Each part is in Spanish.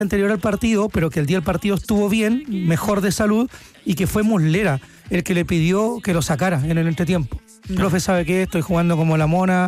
anterior al partido, pero que el día del partido estuvo bien, mejor de salud, y que fue Muslera el que le pidió que lo sacara en el entretiempo. Profe, ¿sabe qué? Estoy jugando como la mona,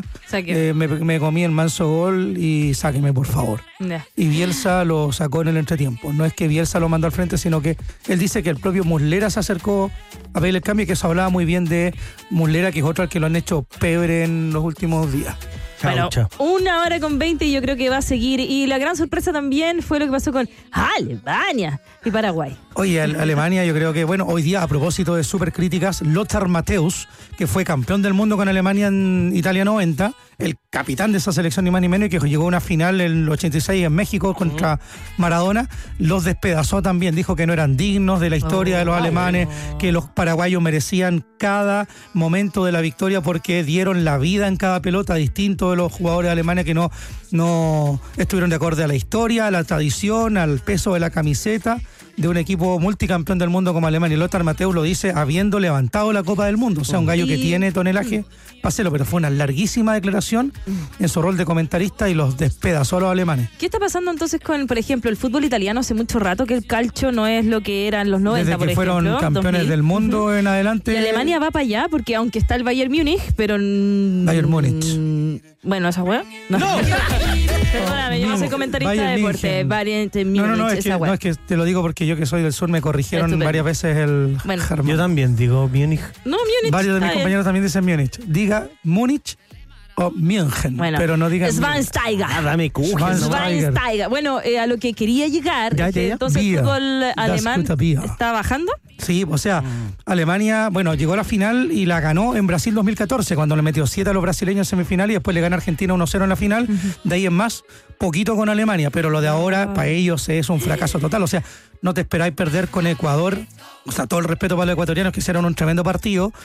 me comí el manso gol y sáqueme, por favor. Y Bielsa lo sacó en el entretiempo. No es que Bielsa lo mandó al frente, sino que él dice que el propio Muslera se acercó a pedirle el cambio, y que eso hablaba muy bien de Muslera, que es otro al que lo han hecho pebre en los últimos días. Bueno, 1:20 y yo creo que va a seguir. Y la gran sorpresa también fue lo que pasó con Alemania y Paraguay. Oye, Alemania, yo creo que, bueno, hoy día, a propósito de súper críticas, Lothar Matthäus, que fue campeón del mundo con Alemania en Italia 90, el capitán de esa selección ni más ni menos, y que llegó a una final en el 86 en México contra Maradona, los despedazó también. Dijo que no eran dignos de la historia de los alemanes, que los paraguayos merecían cada momento de la victoria porque dieron la vida en cada pelota, distinto de los jugadores alemanes que no estuvieron de acorde a la historia, a la tradición, al peso de la camiseta de un equipo multicampeón del mundo como Alemania. Y Lothar Matthäus lo dice habiendo levantado la Copa del Mundo, o sea, un gallo que tiene tonelaje, páselo, pero fue una larguísima declaración en su rol de comentarista y los despedazó a los alemanes. ¿Qué está pasando entonces con, por ejemplo, el fútbol italiano? Hace mucho rato que el calcio no es lo que era en los 90, desde que por fueron ejemplo, campeones 2000. del mundo en adelante. Y Alemania va para allá, porque aunque está el Bayern Múnich, pero... Bayern Múnich. Bueno, ¿esa hueá? No. Perdóname, yo no soy comentarista Bayern de deporte. Bayern Múnich, no, es que te lo digo porque yo que soy del sur me corrigieron Estupendo. varias veces el germán. Yo también digo Múnich. No, Múnich. Varios de mis compañeros también dicen Múnich. Diga Múnich o München, Bueno, pero no digan Schweinsteiger. Dame Kuchen. Schweinsteiger. Bueno, a lo que quería llegar, Ya. entonces Bier. el fútbol alemán gute Bier. está bajando. Sí, o sea, Alemania, bueno, llegó a la final y la ganó en Brasil 2014, cuando le metió 7 a los brasileños en semifinal y después le gana a Argentina 1-0 en la final. De ahí en más, poquito con Alemania, pero lo de ahora para ellos es un fracaso total. O sea, no te esperáis perder con Ecuador. O sea, todo el respeto para los ecuatorianos que hicieron un tremendo partido.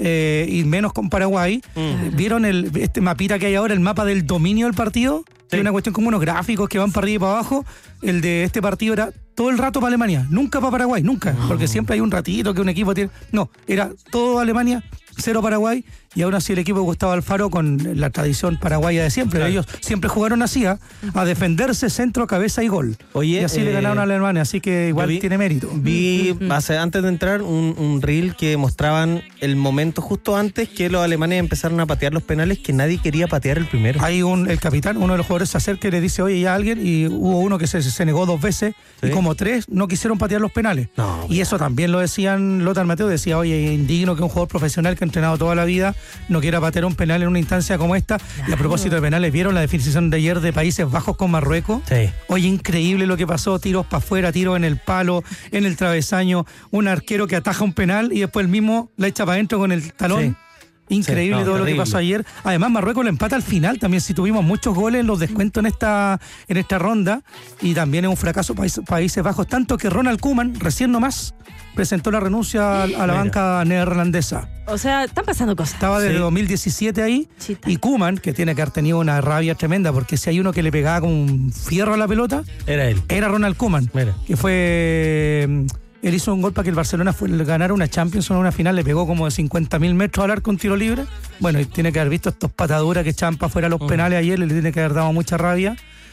Y menos con Paraguay. ¿Vieron este mapita que hay ahora, el mapa del dominio del partido? Sí. Hay una cuestión como unos gráficos que van para arriba y para abajo. El de este partido era todo el rato para Alemania, nunca para Paraguay, nunca. Porque siempre hay un ratito que un equipo tiene... No, era todo Alemania, 0 Paraguay, y aún así el equipo de Gustavo Alfaro, con la tradición paraguaya de siempre. Claro. Ellos siempre jugaron así, a defenderse, centro, cabeza y gol. Oye, y así le ganaron a Alemania, así que igual tiene mérito. Vi antes de entrar un reel que mostraban el momento justo antes que los alemanes empezaron a patear los penales, que nadie quería patear el primero. Hay el capitán, uno de los jugadores se acerca y le dice, oye, ya alguien, y hubo uno que se negó 2 veces, ¿sí? Y como 3 no quisieron patear los penales. No, y eso también lo decían, Lothar Matthäus decía, oye, indigno que un jugador profesional que ha entrenado toda la vida no quiera patear un penal en una instancia como esta. Claro. Y a propósito de penales, ¿vieron la definición de ayer de Países Bajos con Marruecos? Sí. Oye, increíble lo que pasó, tiros para afuera, tiros en el palo, en el travesaño, un arquero que ataja un penal y después el mismo la echa para adentro con el talón. Sí. Increíble todo terrible. Lo que pasó ayer. Además, Marruecos lo empata al final. También si tuvimos muchos goles en los descuentos en esta ronda. Y también es un fracaso Países Bajos. Tanto que Ronald Koeman, recién nomás, presentó la renuncia a la banca neerlandesa. O sea, están pasando cosas. Estaba desde 2017 ahí. Chita. Y Koeman, que tiene que haber tenido una rabia tremenda, porque si hay uno que le pegaba como un fierro a la pelota, era él. Era Ronald Koeman. Mira. Que fue... Él hizo un gol para que el Barcelona ganara una Champions o una final, le pegó como de 50.000 metros al arco un tiro libre. Bueno, y tiene que haber visto estos pataduras que echaban para afuera los penales ayer, le tiene que haber dado mucha rabia.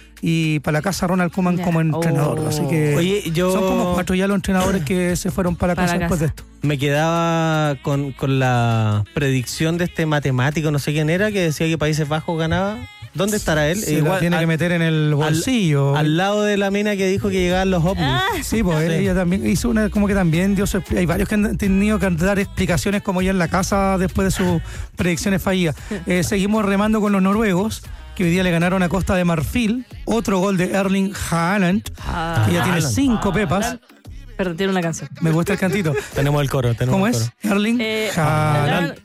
Y para la casa Ronald Koeman como entrenador. Así que son como 4 ya los entrenadores que se fueron para casa después de esto. Me quedaba con la predicción de este matemático, no sé quién era, que decía que Países Bajos ganaba. ¿Dónde estará él? Sí, igual tiene que meter en el bolsillo. Al lado de la mina que dijo que llegaban los ovnis. Sí, pues ella también hizo una, como que también dio hay varios que han tenido que dar explicaciones como ya en la casa después de sus predicciones fallidas. Seguimos remando con los noruegos, que hoy día le ganaron a Costa de Marfil. Otro gol de Erling Haaland, que ya tiene 5 pepas. Perdón, tiene una canción. Me gusta el cantito. Tenemos el coro. ¿Cómo es? Erling Haaland.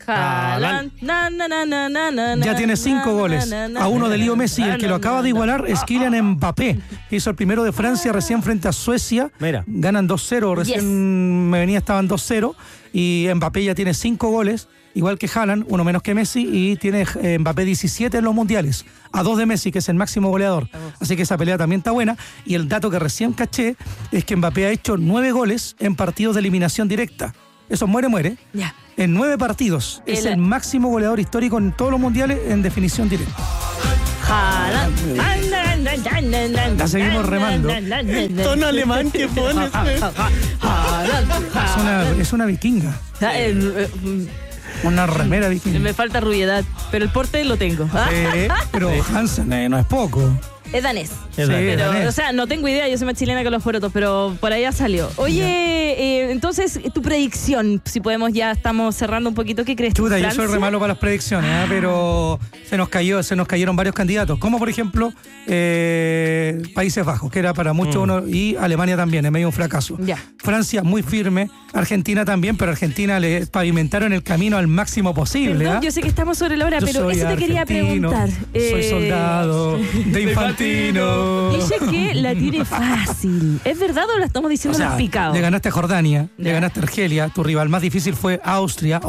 Ya tiene 5 goles. A uno de Leo Messi, el que lo acaba de igualar es Kylian Mbappé. Hizo el primero de Francia recién frente a Suecia. Mira. Ganan 2-0. Recién estaban 2-0. Y Mbappé ya tiene 5 goles. Igual que Haaland, uno menos que Messi, y tiene Mbappé 17 en los mundiales, a 2 de Messi, que es el máximo goleador. Así que esa pelea también está buena. Y el dato que recién caché es que Mbappé ha hecho 9 goles en partidos de eliminación directa. Eso muere. Ya. En 9 partidos. Es el máximo goleador histórico en todos los mundiales en definición directa. Haaland. La seguimos remando. Tono alemán que pones. Es una vikinga. Una remera vikinga. Me falta rubiedad, pero el porte lo tengo. Pero Hansen no es poco. Es danés. Es Pero, danés. o sea, no tengo idea, yo soy más chilena que los porotos, pero por allá salió. Oye, entonces, tu predicción, si podemos, ya estamos cerrando un poquito, ¿qué crees tú? Chuta, yo soy ¿Francia? re malo para las predicciones, pero se nos cayeron varios candidatos, como por ejemplo Países Bajos, que era para muchos uno, y Alemania también, en medio de un fracaso. Ya. Francia muy firme, Argentina también, pero Argentina le pavimentaron el camino al máximo posible. Perdón, ¿ah? yo sé que estamos sobre la hora, Yo pero soy eso te quería argentino, preguntar. Soy soldado de Infantino. Dice que la tiene fácil. ¿Es verdad o la estamos diciendo O sea, los picados? le ganaste a Jordania, le Ya. ganaste a Argelia, tu rival más difícil fue Austria,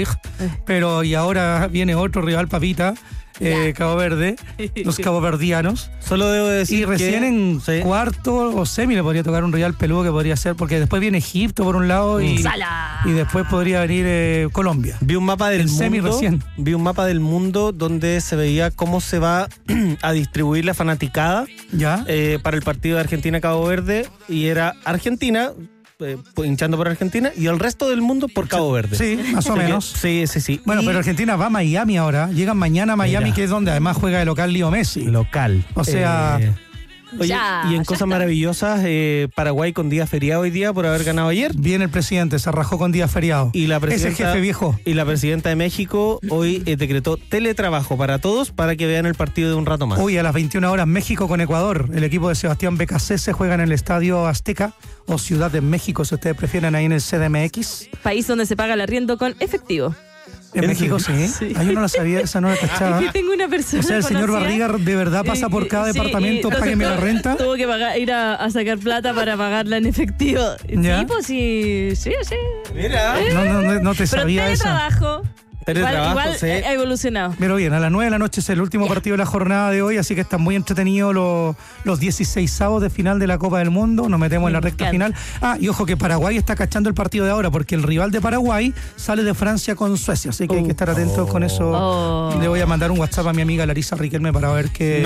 pero y ahora viene otro rival papita, Cabo Verde, los caboverdianos. Solo debo decir Y recién que, en sí, cuarto o semi le podría tocar un rival peludo que podría ser, porque después viene Egipto por un lado y ¡Sala! después podría venir Colombia. vi un mapa del El semi mundo. recién. Vi un mapa del mundo donde se veía cómo se va a distribuir la fanaticada ¿Ya? para el partido de Argentina-Cabo Verde. Y era Argentina, hinchando por Argentina, y el resto del mundo por Cabo Verde. Sí, más o Así que, menos. sí. Bueno, Y pero Argentina va a Miami ahora. Llegan mañana a Miami, Mira. que es donde además juega de local Leo Messi. local. O sea, oye, Ya, y en ya cosas está. maravillosas, Paraguay con día feriado hoy día por haber ganado ayer. Viene el presidente, se rajó con día feriado. Y la Ese presidenta, jefe viejo. Y la presidenta de México hoy decretó teletrabajo para todos para que vean el partido de un rato más. Hoy a las 21 horas México con Ecuador. El equipo de Sebastián Becasese juega en el Estadio Azteca o Ciudad de México, si ustedes prefieren, ahí en el CDMX. País donde se paga el arriendo con efectivo. En ¿En México serio? sí. Yo no la sabía, esa no la cachaba. Es que tengo una persona O sea, el señor conocida, Barriga de verdad pasa por cada sí, departamento, y entonces págueme la renta. Tuvo que ir a sacar plata para pagarla en efectivo. ¿Ya? Sí, pues sí. Mira. No te Pero sabía esa. teletrabajo. Teletrabajo, igual sí. ha evolucionado. Pero bien, a las 9 de la noche es el último partido de la jornada de hoy, así que están muy entretenidos los 16avos de final de la Copa del Mundo. Nos metemos en la recta final. Y ojo que Paraguay está cachando el partido de ahora, porque el rival de Paraguay sale de Francia con Suecia, así que hay que estar atentos con eso. Oh. Le voy a mandar un WhatsApp a mi amiga Larisa Riquelme para ver que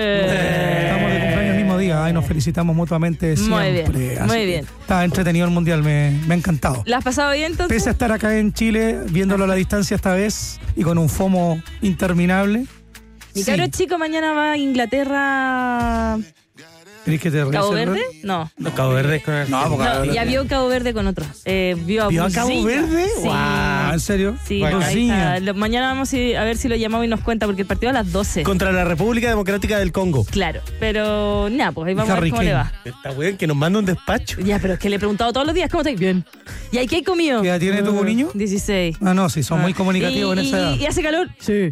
estamos de cumpleaños el mismo día. Nos felicitamos mutuamente siempre. Muy bien, Así muy que bien. Está entretenido el Mundial, me ha encantado. ¿La has pasado bien entonces? Pese a estar acá en Chile, viéndolo a la distancia esta vez y con un FOMO interminable. Mi sí. cabro chico mañana va a Inglaterra. ¿Querés que te ¿Cabo regrese el Verde? rol? No. Los Cabo Verde con No, porque No, ya vio Cabo Verde con otro. Vio a ¿Vio a Cabo Buziña. Verde? Sí. Ah, ¿en serio? Sí, Bacán. ahí está. Mañana vamos a ver si lo llamamos y nos cuenta, porque el partido a las 12. contra la República Democrática del Congo. Claro, pero nada, pues ahí vamos a Harry ver cómo le Kane. va. Está weón que nos manda un despacho. Ya, pero es que le he preguntado todos los días, ¿cómo estáis? Bien. ¿Y ahí qué hay comido? ¿Qué edad tiene tu niño? 16. Ah, no, sí, son muy comunicativos en esa edad. ¿Y hace calor? Sí.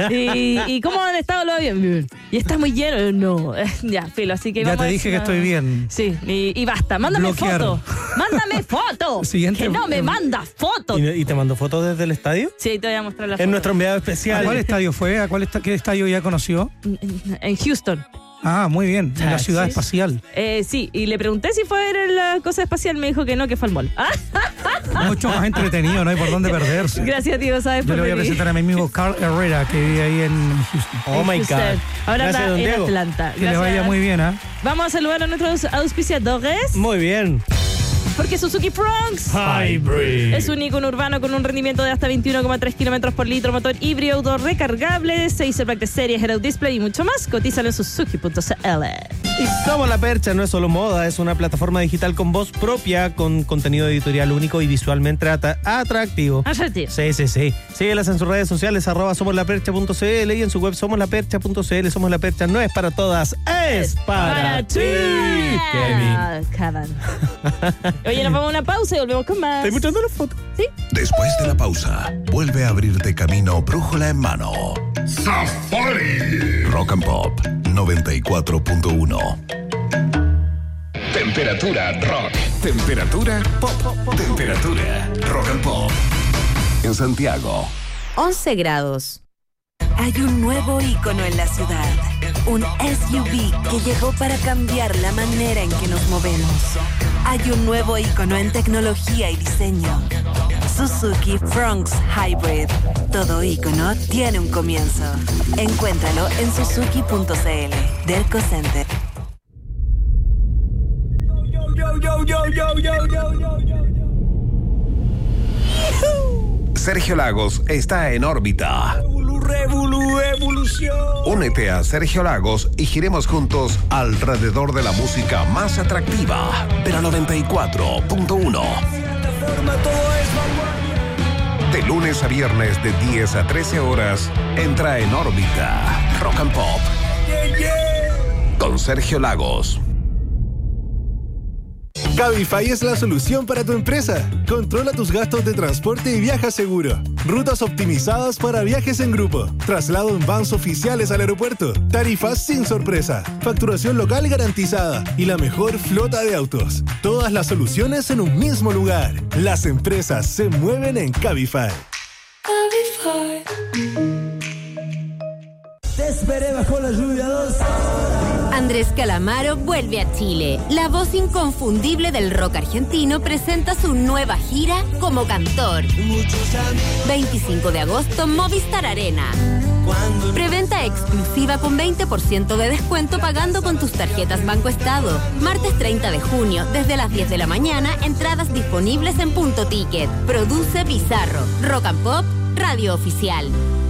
¿Y cómo han estado los aviones? Bien. ¿Y está muy lleno? No. Ya, filo, así que Ya vamos te a dije ver que si estoy bien. Sí, y basta. Mándame Bloquear. foto. Mándame foto. Siguiente- Que no me manda foto. ¿Y te mandó fotos desde el estadio? Sí, te voy a mostrar la foto. Es nuestro enviado ¿A especial. cuál estadio fue? ¿Qué estadio ya conoció? En Houston. Ah, muy bien, en la ciudad sí. espacial. Sí, y le pregunté si fue a ver la cosa espacial, me dijo que no, que fue al mall. Mucho más entretenido, no hay por dónde perderse. Gracias, tío, ¿sabes? Yo por le voy a venir. presentar a mi amigo Carl Herrera, que vive ahí en Houston. Oh my Houston. God. Ahora Gracias, está don en Diego. Atlanta. Que le vaya Gracias. muy bien, ¿ah? Vamos a saludar a nuestros auspiciadores, Muy bien. porque Suzuki Fronx Hybrid. es un icono urbano con un rendimiento de hasta 21,3 kilómetros por litro, motor híbrido recargable, 6 airbags de serie, head-up display y mucho más. Cotízalo en suzuki.cl. Y Somos La Percha no es solo moda, es una plataforma digital con voz propia, con contenido editorial único y visualmente atractivo. Sí. Síguelas en sus redes sociales, @somoslapercha.cl y en su web somoslapercha.cl. Somos La Percha no es para todas, es para ti. Kevin. Oye, nos vamos a una pausa y volvemos con más. Estoy mostrando la foto. Después de la pausa, vuelve a abrirte camino brújula en mano. ¡Safari! Rock and Pop 94.1. Temperatura rock. Temperatura pop. Temperatura rock and pop. En Santiago. 11 grados. Hay un nuevo ícono en la ciudad. Un SUV que llegó para cambiar la manera en que nos movemos. Hay un nuevo ícono en tecnología y diseño. Suzuki Fronx Hybrid. Todo ícono tiene un comienzo. Encuéntralo en suzuki.cl. Derco Center. Sergio Lagos está en órbita. Evolución. Únete a Sergio Lagos y giremos juntos alrededor de la música más atractiva de la 94.1. De lunes a viernes de 10 a 13 horas, entra en órbita Rock and Pop. Con Sergio Lagos. Cabify es la solución para tu empresa. Controla tus gastos de transporte y viaja seguro. Rutas optimizadas para viajes en grupo. Traslado en vans oficiales al aeropuerto. Tarifas sin sorpresa. Facturación local garantizada. Y la mejor flota de autos. Todas las soluciones en un mismo lugar. Las empresas se mueven en Cabify. Cabify. Te esperé bajo la lluvia 2 horas. Andrés Calamaro vuelve a Chile. La voz inconfundible del rock argentino presenta su nueva gira como cantor. 25 de agosto, Movistar Arena. Preventa exclusiva con 20% de descuento pagando con tus tarjetas Banco Estado. Martes 30 de junio, desde las 10 de la mañana, entradas disponibles en Punto Ticket. Produce Bizarro. Rock and Pop, radio oficial.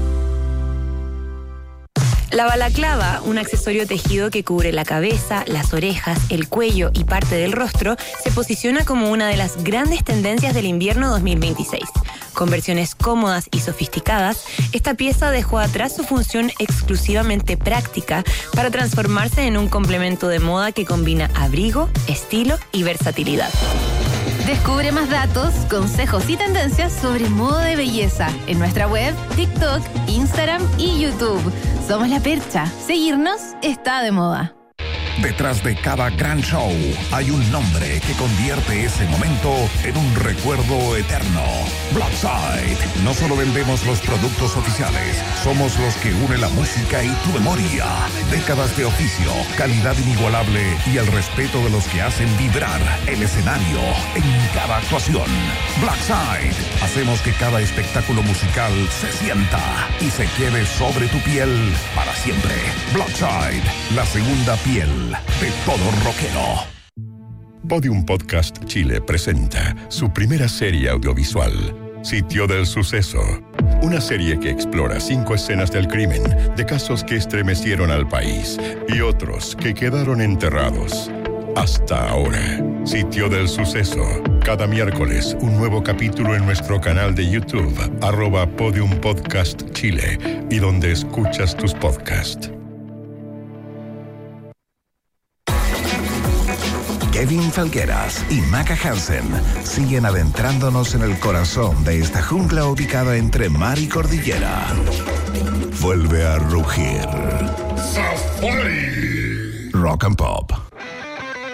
La balaclava, un accesorio tejido que cubre la cabeza, las orejas, el cuello y parte del rostro, se posiciona como una de las grandes tendencias del invierno 2026. Con versiones cómodas y sofisticadas, esta pieza dejó atrás su función exclusivamente práctica para transformarse en un complemento de moda que combina abrigo, estilo y versatilidad. Descubre más datos, consejos y tendencias sobre moda de belleza en nuestra web, TikTok, Instagram y YouTube. Somos La Percha. Seguirnos está de moda. Detrás de cada gran show hay un nombre que convierte ese momento en un recuerdo eterno. Blackside. No solo vendemos los productos oficiales, somos los que unen la música y tu memoria. Décadas de oficio, calidad inigualable y el respeto de los que hacen vibrar el escenario en cada actuación. Blackside. Hacemos que cada espectáculo musical se sienta y se quede sobre tu piel para siempre. Blackside, la segunda piel de todo rockero. Podium Podcast Chile presenta su primera serie audiovisual, Sitio del Suceso. Una serie que explora 5 escenas del crimen, de casos que estremecieron al país y otros que quedaron enterrados. Hasta ahora, Sitio del Suceso. Cada miércoles, un nuevo capítulo en nuestro canal de YouTube, @Podium Podcast Chile, y donde escuchas tus podcasts. Kevin Felgueras y Maca Hansen siguen adentrándonos en el corazón de esta jungla ubicada entre mar y cordillera. Vuelve a rugir. Safari. Rock and Pop.